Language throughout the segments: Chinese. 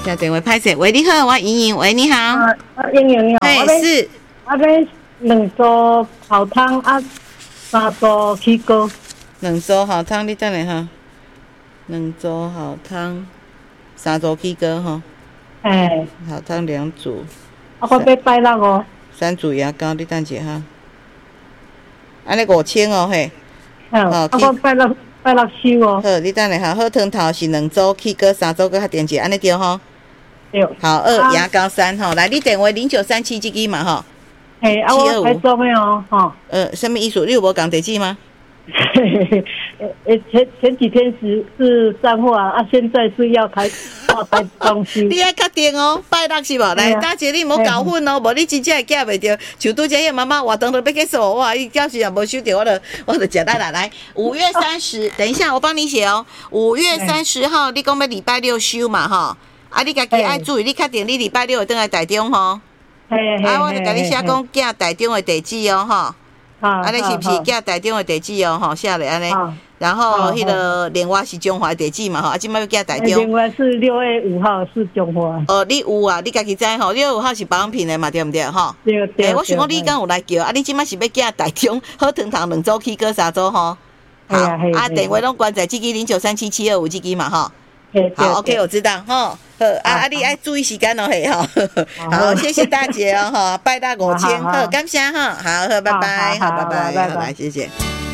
下电话拍摄，喂，你好，我莹莹，喂，你好。 莹莹你好， 是。 我要2组泡汤3组起锅。 2组好汤，你等下哈。2组好汤，3组起锅哈。好汤2组。 我要拜六哦。 3组牙膏，你等下哈。安尼5000哦嘿。 好，我拜六收哦。 好，你等下哈。好汤头是2组起锅，3组搁较点1，安尼对吼。 对。 好，2牙膏3吼，来你电话0937这支嘛吼。 我台中的哦，吼。 什么意思？你有无讲地址吗？ 前几天是彰化现在是要开台中市。 你爱确定哦，拜六是无？来，大姐你莫搞混哦，无你真正会记袂着。像拄则迄妈妈活动都要结束，哇，伊到时也无收着，我就食来。5月30，等一下我帮你写哦。5月30号，你讲要礼拜六收嘛吼？你家己爱注意，你确定你礼拜六会倒来台中吼？我就甲你写讲寄台中的地址哦吼。安尼是不是寄台中的地址哦？吼，写咧安尼，然后迄个另外是中华地址嘛吼，即摆要寄台中。 另外是6月5号是中华。 你有啊？你家己知吼？6月5号是保养品的嘛，对毋对吼？ 对。 我想讲你敢有来叫你即摆是要寄台中好汤头2组起锅3组吼？好，电话拢关在这支093772这支嘛吼。好 ，OK， 我知道吼。好，你爱注意时间哦，嘿吼。好，谢谢大姐哦，吼，拜大5000，好，感谢哈，好，拜拜，好，拜拜，好，来，谢谢。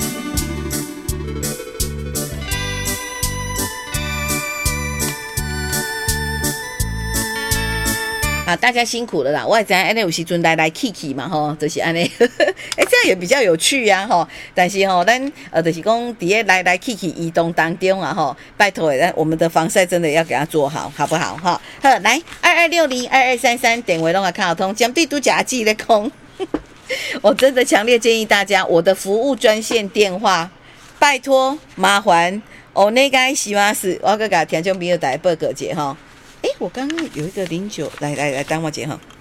大家辛苦了啦！我也知道，安尼有时阵来去嘛吼，就是安尼，这样也比较有趣呀吼。但是吼，咱就是讲伫个来去移动当中啊吼，拜托我们的防晒真的要给它做好，好不好哈？好，来22602233电话拢啊看好通，针对拄食记咧讲，我真的强烈建议大家，我的服务专线电话，拜托麻烦お願いします。我个甲听众朋友大家报告一下吼。我刚刚有一个09，来，等我一下哈。